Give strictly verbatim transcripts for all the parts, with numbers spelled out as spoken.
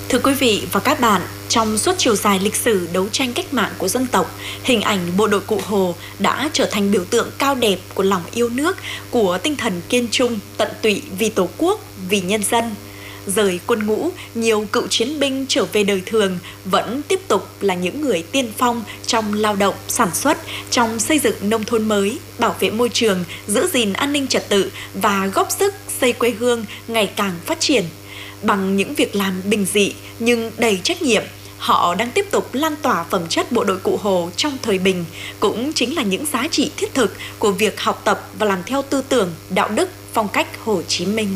Thưa quý vị và các bạn, trong suốt chiều dài lịch sử đấu tranh cách mạng của dân tộc, hình ảnh bộ đội Cụ Hồ đã trở thành biểu tượng cao đẹp của lòng yêu nước, của tinh thần kiên trung, tận tụy vì Tổ quốc, vì nhân dân. Rời quân ngũ, nhiều cựu chiến binh trở về đời thường vẫn tiếp tục là những người tiên phong trong lao động, sản xuất, trong xây dựng nông thôn mới, bảo vệ môi trường, giữ gìn an ninh trật tự và góp sức xây quê hương ngày càng phát triển. Bằng những việc làm bình dị nhưng đầy trách nhiệm, họ đang tiếp tục lan tỏa phẩm chất bộ đội Cụ Hồ trong thời bình, cũng chính là những giá trị thiết thực của việc học tập và làm theo tư tưởng, đạo đức, phong cách Hồ Chí Minh.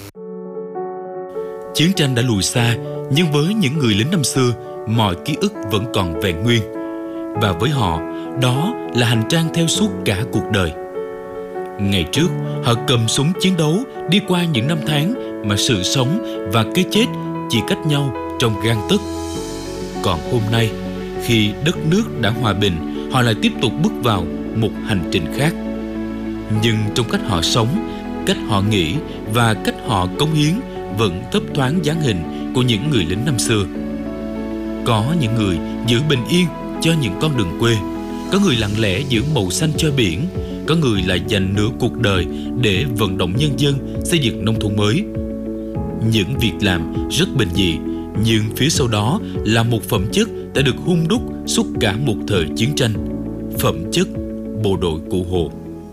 Chiến tranh đã lùi xa, nhưng với những người lính năm xưa, mọi ký ức vẫn còn vẹn nguyên. Và với họ, đó là hành trang theo suốt cả cuộc đời. Ngày trước, họ cầm súng chiến đấu đi qua những năm tháng mà sự sống và cái chết chỉ cách nhau trong gang tấc. Còn hôm nay, khi đất nước đã hòa bình, họ lại tiếp tục bước vào một hành trình khác. Nhưng trong cách họ sống, cách họ nghĩ và cách họ cống hiến vẫn thấp thoáng dáng hình của những người lính năm xưa. Có những người giữ bình yên cho những con đường quê, có người lặng lẽ giữ màu xanh cho biển, có người lại dành nửa cuộc đời để vận động nhân dân xây dựng nông thôn mới. Những việc làm rất bình dị, nhưng phía sau đó là một phẩm chất đã được hun đúc suốt cả một thời chiến tranh. Phẩm chất bộ đội Cụ Hồ.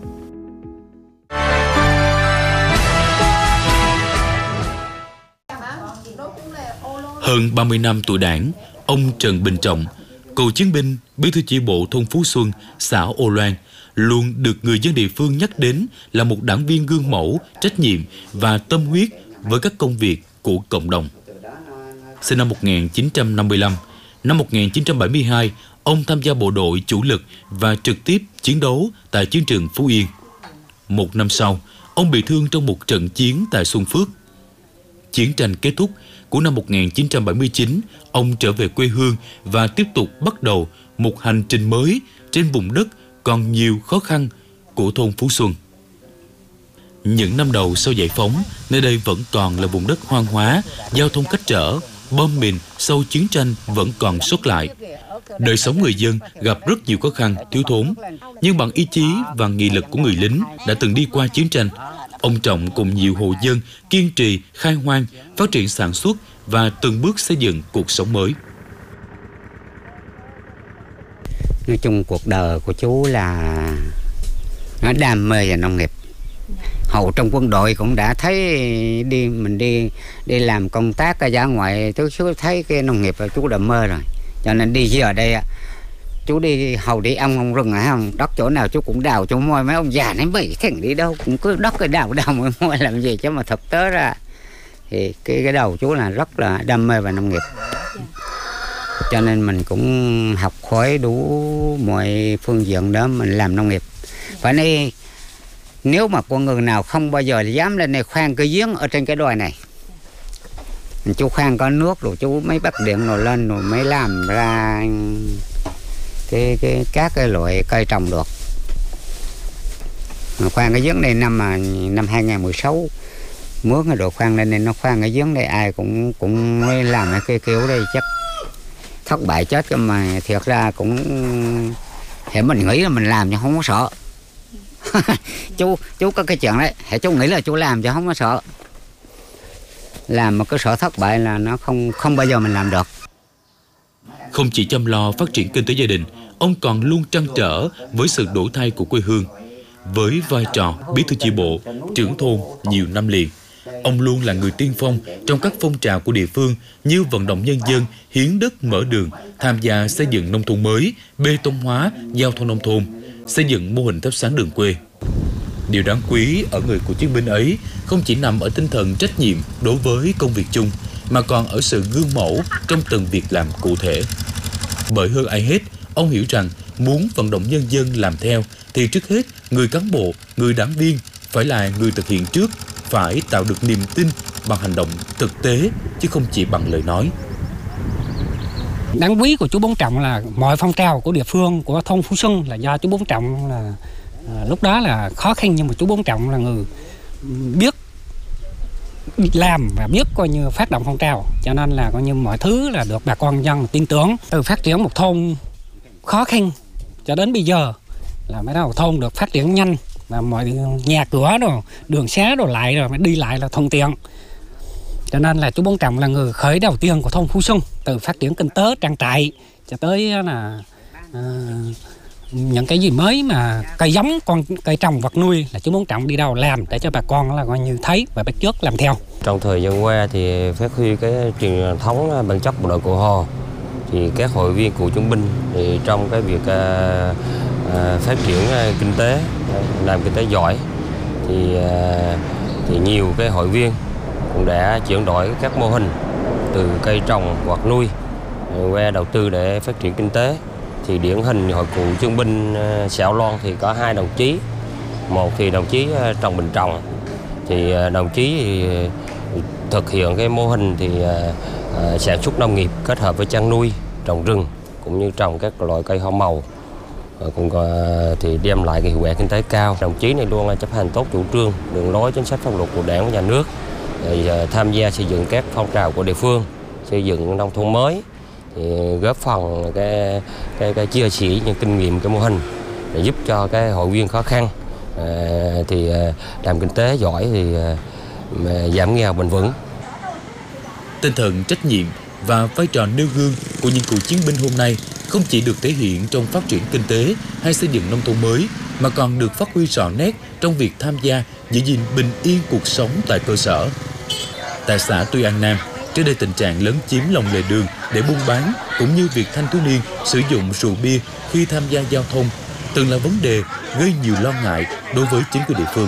Hơn ba mươi năm tuổi Đảng, ông Trần Bình Trọng, cựu chiến binh, bí thư chi bộ thôn Phú Xuân, xã Ô Loan, luôn được người dân địa phương nhắc đến là một đảng viên gương mẫu, trách nhiệm và tâm huyết với các công việc của cộng đồng. Sinh năm một nghìn chín trăm năm mươi lăm, năm một nghìn chín trăm bảy mươi hai, ông tham gia bộ đội chủ lực và trực tiếp chiến đấu tại chiến trường Phú Yên. Một năm sau, ông bị thương trong một trận chiến tại Xuân Phước. Chiến tranh kết thúc, của năm một nghìn chín trăm bảy mươi chín, ông trở về quê hương và tiếp tục bắt đầu một hành trình mới trên vùng đất còn nhiều khó khăn của thôn Phú Xuân. Những năm đầu sau giải phóng, nơi đây vẫn còn là vùng đất hoang hóa, giao thông cách trở, bom mìn sau chiến tranh vẫn còn sót lại. Đời sống người dân gặp rất nhiều khó khăn, thiếu thốn, nhưng bằng ý chí và nghị lực của người lính đã từng đi qua chiến tranh, ông Trọng cùng nhiều hộ dân kiên trì khai hoang, phát triển sản xuất và từng bước xây dựng cuộc sống mới. Nói chung cuộc đời của chú là nó đam mê về nông nghiệp. Hậu trong quân đội cũng đã thấy đi mình đi đi làm công tác ở ra ngoài, chú thấy cái nông nghiệp là chú đam mê rồi. Cho nên đi giờ đây chú đi hầu đi ông ông rừng hả không, đất chỗ nào chú cũng đào, chú môi mấy ông già nói bảy thằng đi đâu cũng cứ đất cái đào đào môi môi làm gì chứ mà thực tế ra thì cái cái đầu chú là rất là đam mê về nông nghiệp. Cho nên mình cũng học hỏi đủ mọi phương diện đó mình làm nông nghiệp. Phải nói nếu mà con người nào không bao giờ dám lên đây khoan cái giếng ở trên cái đồi này, chú khoan có nước rồi chú mới bắt điện rồi lên rồi mới làm ra cái cái các cái loại cây trồng được. Mà khoan cái giếng này năm mà năm hai nghìn mười sáu mướn cái đồ khoan lên này nó khoan cái giếng này ai cũng cũng mới làm cái kiểu đây chắc thất bại chết cơ, mà thiệt ra cũng thì mình nghĩ là mình làm chứ không có sợ. chú chú có cái chuyện đấy, hãy chú nghĩ là chú làm chứ không có sợ. Làm mà cứ sợ thất bại là nó không không bao giờ mình làm được. Không chỉ chăm lo phát triển kinh tế gia đình, ông còn luôn trăn trở với sự đổi thay của quê hương. Với vai trò bí thư chi bộ, trưởng thôn nhiều năm liền, ông luôn là người tiên phong trong các phong trào của địa phương như vận động nhân dân hiến đất mở đường, tham gia xây dựng nông thôn mới, bê tông hóa giao thông nông thôn, xây dựng mô hình thắp sáng đường quê. Điều đáng quý ở người cựu chiến binh ấy không chỉ nằm ở tinh thần trách nhiệm đối với công việc chung, mà còn ở sự gương mẫu trong từng việc làm cụ thể. Bởi hơn ai hết, ông hiểu rằng muốn vận động nhân dân làm theo thì trước hết người cán bộ, người đảng viên phải là người thực hiện trước, phải tạo được niềm tin bằng hành động thực tế chứ không chỉ bằng lời nói. Đáng quý của chú Bốn Trọng là mọi phong trào của địa phương, của thôn Phú Xuân là do chú Bốn Trọng là à, lúc đó là khó khăn, nhưng mà chú Bốn Trọng là người biết làm và biết coi như phát động phong trào, cho nên là coi như mọi thứ là được bà con dân tin tưởng. Từ phát triển một thôn khó khăn cho đến bây giờ là mấy đầu thôn được phát triển nhanh, và mọi nhà cửa rồi đường xá rồi lại rồi đi lại là thuận tiện. Cho nên là chú Bốn Trọng là người khởi đầu tiên của thôn Phú Xuân, từ phát triển kinh tế trang trại cho tới là à, những cái gì mới mà cây giống, con cây trồng vật nuôi là chú Bốn Trọng đi đâu làm để cho bà con là coi như thấy và bắt chước làm theo. Trong thời gian qua thì phát huy cái truyền thống bản chất bộ đội Cụ Hồ, thì các hội viên cựu chiến binh thì trong cái việc à, à, phát triển kinh tế, làm kinh tế giỏi thì à, thì nhiều cái hội viên cũng đã chuyển đổi các mô hình từ cây trồng vật nuôi qua đầu tư để phát triển kinh tế. Thì điển hình hội cựu chiến binh xã Âu Loan thì có hai đồng chí, một thì đồng chí Trần Bình Trọng, thì đồng chí thì thực hiện cái mô hình thì uh, sản xuất nông nghiệp kết hợp với chăn nuôi, trồng rừng cũng như trồng các loại cây hoa màu, uh, cũng có, thì đem lại cái hiệu quả kinh tế cao. Đồng chí này luôn chấp hành tốt chủ trương, đường lối chính sách pháp luật của Đảng và Nhà nước, thì, uh, tham gia xây dựng các phong trào của địa phương, xây dựng nông thôn mới, thì góp phần cái cái, cái chia sẻ những kinh nghiệm, cái mô hình để giúp cho cái hội viên khó khăn uh, thì uh, làm kinh tế giỏi thì uh, mà giảm nghèo bền vững. Tinh thần trách nhiệm và vai trò nêu gương của những cựu chiến binh hôm nay không chỉ được thể hiện trong phát triển kinh tế hay xây dựng nông thôn mới, mà còn được phát huy rõ nét trong việc tham gia giữ gìn bình yên cuộc sống tại cơ sở. Tại xã Tuy An Nam, trước đây tình trạng lấn chiếm lòng lề đường để buôn bán cũng như việc thanh thiếu niên sử dụng rượu bia khi tham gia giao thông từng là vấn đề gây nhiều lo ngại đối với chính quyền địa phương.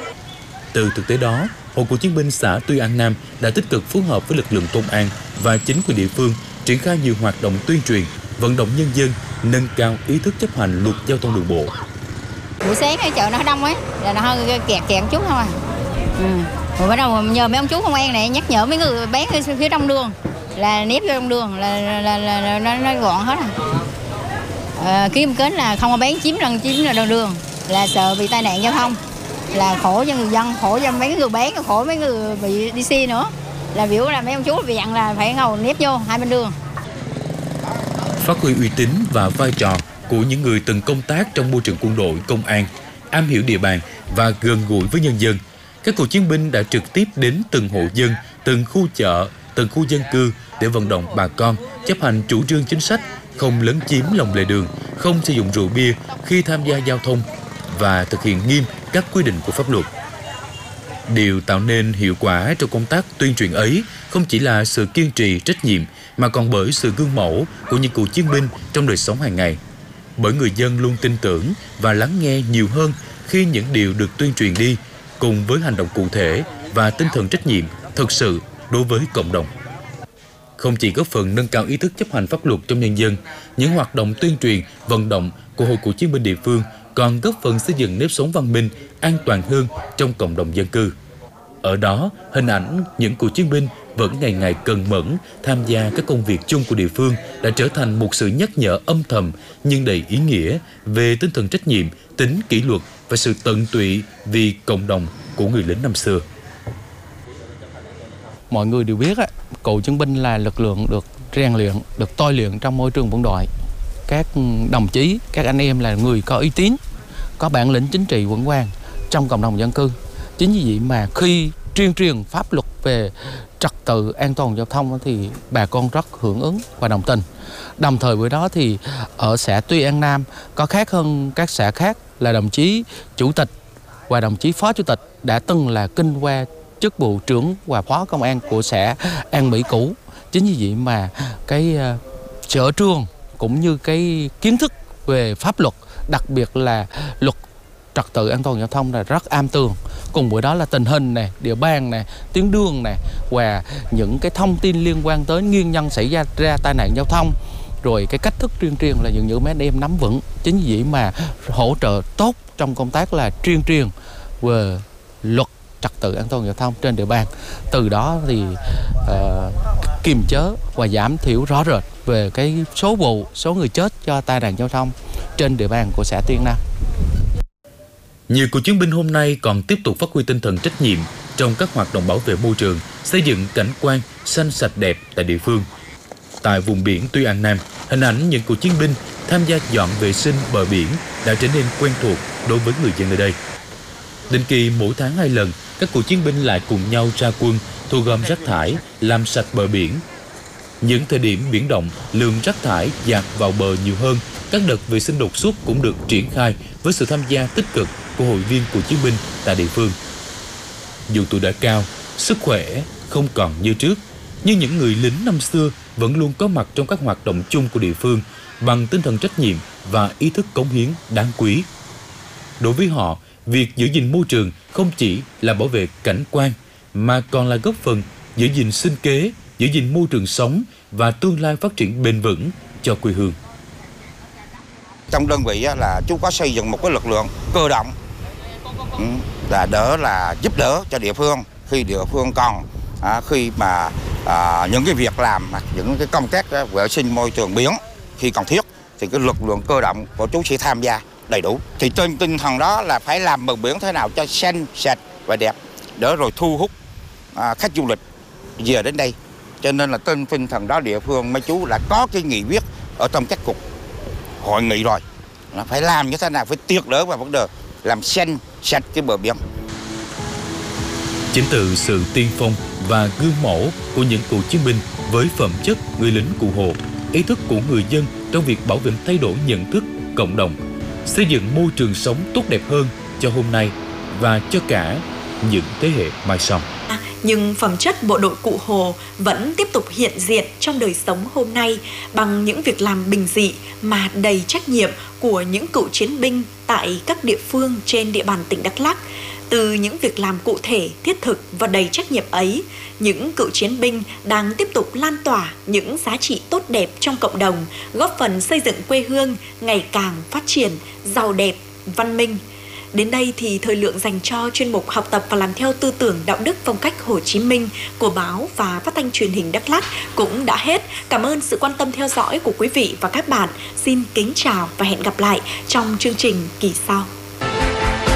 Từ thực tế đó, Hội Cựu chiến binh xã Tuy An Nam đã tích cực phối hợp với lực lượng công an và chính quyền địa phương triển khai nhiều hoạt động tuyên truyền, vận động nhân dân nâng cao ý thức chấp hành luật giao thông đường bộ. Buổi sáng cái chợ nó đông ấy, là nó hơi kẹt kẹt chút thôi. Ừ. Rồi bắt đầu nhờ mấy ông chú công an này nhắc nhở mấy người bán phía trong đường là nếp vô trong đường là, là, là, là, là nó, nó gọn hết rồi. À, kiếm kến là không có bán chiếm lần chiếm là đường đường là sợ bị tai nạn giao thông, là khổ cho người dân, khổ cho mấy người bán, khổ mấy người bị đi xe nữa. Là biểu là mấy ông chú bị dặn là phải ngầu nếp vô hai bên đường. Phát huy uy tín và vai trò của những người từng công tác trong môi trường quân đội, công an, am hiểu địa bàn và gần gũi với nhân dân, các cựu chiến binh đã trực tiếp đến từng hộ dân, từng khu chợ, từng khu dân cư để vận động bà con chấp hành chủ trương chính sách, không lấn chiếm lòng lề đường, không sử dụng rượu bia khi tham gia giao thông và thực hiện nghiêm các quy định của pháp luật. Điều tạo nên hiệu quả trong công tác tuyên truyền ấy không chỉ là sự kiên trì, trách nhiệm, mà còn bởi sự gương mẫu của những cựu chiến binh trong đời sống hàng ngày. Bởi người dân luôn tin tưởng và lắng nghe nhiều hơn khi những điều được tuyên truyền đi, cùng với hành động cụ thể và tinh thần trách nhiệm thực sự đối với cộng đồng. Không chỉ góp phần nâng cao ý thức chấp hành pháp luật trong nhân dân, những hoạt động tuyên truyền, vận động của Hội Cựu chiến binh địa phương còn góp phần xây dựng nếp sống văn minh, an toàn hơn trong cộng đồng dân cư. Ở đó, hình ảnh những cựu chiến binh vẫn ngày ngày cần mẫn tham gia các công việc chung của địa phương đã trở thành một sự nhắc nhở âm thầm nhưng đầy ý nghĩa về tinh thần trách nhiệm, tính kỷ luật và sự tận tụy vì cộng đồng của người lính năm xưa. Mọi người đều biết, cựu chiến binh là lực lượng được rèn luyện, được tôi luyện trong môi trường quân đội. Các đồng chí, các anh em là người có uy tín, có bản lĩnh chính trị vững vàng trong cộng đồng dân cư. Chính vì vậy mà khi tuyên truyền pháp luật về trật tự an toàn giao thông thì bà con rất hưởng ứng và đồng tình. Đồng thời với đó thì ở xã Tuy An Nam có khác hơn các xã khác là đồng chí chủ tịch và đồng chí phó chủ tịch đã từng là kinh qua chức vụ trưởng và phó công an của xã An Mỹ cũ. Chính vì vậy mà cái uh, sở trường cũng như cái kiến thức về pháp luật, đặc biệt là luật trật tự an toàn giao thông là rất am tường. Cùng với đó là tình hình này, địa bàn này, tuyến đường này và những cái thông tin liên quan tới nguyên nhân xảy ra ra tai nạn giao thông, rồi cái cách thức tuyên truyền là những những mấy anh em nắm vững. Chính vì vậy mà hỗ trợ tốt trong công tác là tuyên truyền về luật trật tự an toàn giao thông trên địa bàn. Từ đó thì uh, kiềm chế và giảm thiểu rõ rệt về cái số vụ, số người chết do tai nạn giao thông trên địa bàn của xã Tuy An Nam. Nhiều cựu chiến binh hôm nay còn tiếp tục phát huy tinh thần trách nhiệm, trong các hoạt động bảo vệ môi trường, xây dựng cảnh quan xanh sạch đẹp tại địa phương. Tại vùng biển Tuy An Nam, hình ảnh những cựu chiến binh tham gia dọn vệ sinh bờ biển đã trở nên quen thuộc đối với người dân ở đây. Định kỳ mỗi tháng hai lần, các cựu chiến binh lại cùng nhau ra quân thu gom rác thải, làm sạch bờ biển. Những thời điểm biển động, lượng rác thải dạt vào bờ nhiều hơn, các đợt vệ sinh đột xuất cũng được triển khai với sự tham gia tích cực của hội viên cựu chiến binh tại địa phương. Dù tuổi đã cao, sức khỏe không còn như trước, nhưng những người lính năm xưa vẫn luôn có mặt trong các hoạt động chung của địa phương bằng tinh thần trách nhiệm và ý thức cống hiến đáng quý. Đối với họ, việc giữ gìn môi trường không chỉ là bảo vệ cảnh quan mà còn là góp phần giữ gìn sinh kế, giữ gìn môi trường sống và tương lai phát triển bền vững cho quê hương. Trong đơn vị là chú có xây dựng một cái lực lượng cơ động là đỡ là giúp đỡ cho địa phương khi địa phương còn à, khi mà à, những cái việc làm những cái công tác đó, vệ sinh môi trường biển khi cần thiết thì cái lực lượng cơ động của chú sẽ tham gia đầy đủ. Thì trên tinh thần đó là phải làm bờ biển thế nào cho xanh sạch và đẹp để rồi thu hút à, khách du lịch về đến đây. Cho nên là trên tinh thần đó địa phương mấy chú là có cái nghị quyết ở trong các cuộc hội nghị rồi, nó phải làm như thế nào, phải tuyệt đối vào vấn đề làm xanh sạch cái bờ biển. Chính từ sự tiên phong và gương mẫu của những cựu chiến binh với phẩm chất người lính cụ Hồ, ý thức của người dân trong việc bảo vệ thay đổi nhận thức cộng đồng, xây dựng môi trường sống tốt đẹp hơn cho hôm nay và cho cả những thế hệ mai sau. Nhưng phẩm chất bộ đội cụ Hồ vẫn tiếp tục hiện diện trong đời sống hôm nay bằng những việc làm bình dị mà đầy trách nhiệm của những cựu chiến binh tại các địa phương trên địa bàn tỉnh Đắk Lắk. Từ những việc làm cụ thể, thiết thực và đầy trách nhiệm ấy, những cựu chiến binh đang tiếp tục lan tỏa những giá trị tốt đẹp trong cộng đồng, góp phần xây dựng quê hương ngày càng phát triển, giàu đẹp, văn minh. Đến đây thì thời lượng dành cho chuyên mục học tập và làm theo tư tưởng đạo đức phong cách Hồ Chí Minh của báo và phát thanh truyền hình Đắk Lắk cũng đã hết. Cảm ơn sự quan tâm theo dõi của quý vị và các bạn. Xin kính chào và hẹn gặp lại trong chương trình kỳ sau.